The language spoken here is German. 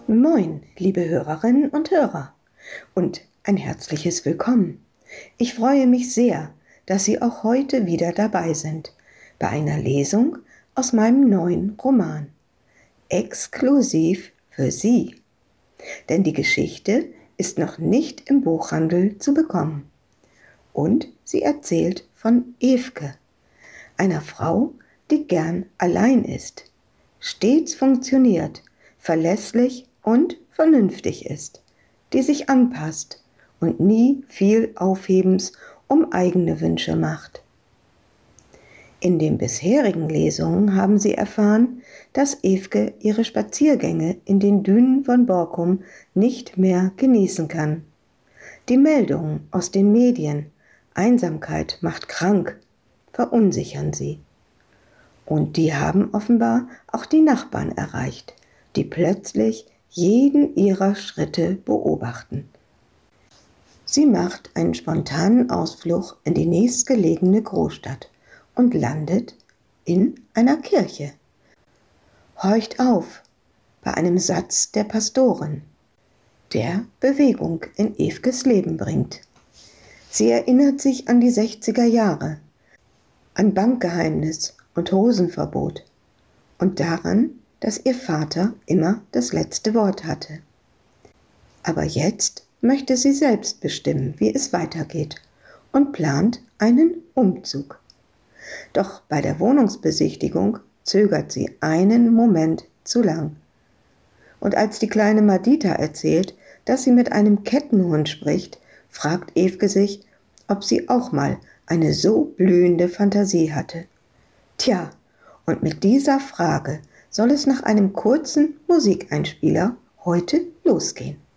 Moin, liebe Hörerinnen und Hörer und ein herzliches Willkommen. Ich freue mich sehr, dass Sie auch heute wieder dabei sind bei einer Lesung aus meinem neuen Roman. Exklusiv für Sie. Denn die Geschichte ist noch nicht im Buchhandel zu bekommen. Und sie erzählt von Evke, einer Frau, die gern allein ist, stets funktioniert, verlässlich und vernünftig ist, die sich anpasst und nie viel Aufhebens um eigene Wünsche macht. In den bisherigen Lesungen haben Sie erfahren, dass Evke ihre Spaziergänge in den Dünen von Borkum nicht mehr genießen kann. Die Meldungen aus den Medien, Einsamkeit macht krank, verunsichern sie. Und die haben offenbar auch die Nachbarn erreicht, die plötzlich jeden ihrer Schritte beobachten. Sie macht einen spontanen Ausflug in die nächstgelegene Großstadt und landet in einer Kirche. Horcht auf bei einem Satz der Pastorin, der Bewegung in Evkes Leben bringt. Sie erinnert sich an die 60er Jahre, an Bankgeheimnis und Hosenverbot und daran, dass ihr Vater immer das letzte Wort hatte. Aber jetzt möchte sie selbst bestimmen, wie es weitergeht und plant einen Umzug. Doch bei der Wohnungsbesichtigung zögert sie einen Moment zu lang. Und als die kleine Madita erzählt, dass sie mit einem Kettenhund spricht, fragt Evke sich, ob sie auch mal eine so blühende Fantasie hatte. Tja, und mit dieser Frage soll es nach einem kurzen Musikeinspieler heute losgehen.